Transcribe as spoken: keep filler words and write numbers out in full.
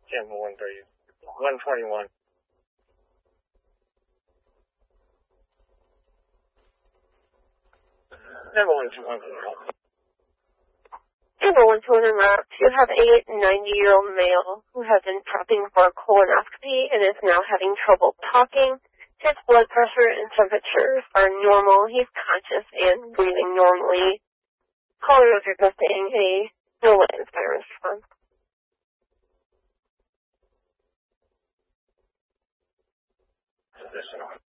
Campbell one thirty, one twenty-one. Number one two hundred. Number one two hundred route, you have a ninety-year-old male who has been prepping for a colonoscopy and is now having trouble talking. His blood pressure and temperatures are normal. He's conscious and breathing normally. Caller was requesting a no line inspire response. Additional.